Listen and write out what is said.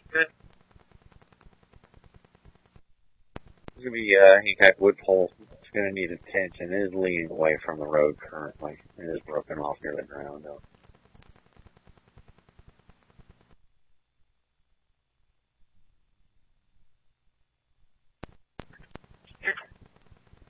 Good. It's gonna be he got wood pole. It's gonna need attention. It is leaning away from the road currently. It is broken off near the ground though.